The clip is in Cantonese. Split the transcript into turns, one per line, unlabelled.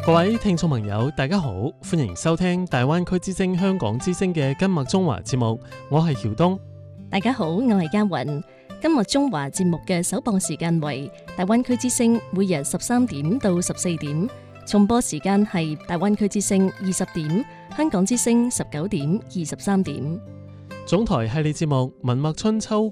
各位聽眾朋友，大家好，歡迎收聽大灣區之聲香港之聲嘅今日中華節目，我係曉東。
大家好，我係嘉雲。今日中華節目嘅首播時間為大灣區之聲，每日13點到14點，重播時間係大灣區之聲20點，香港之聲19點23點。
總台系列節目《文脈春秋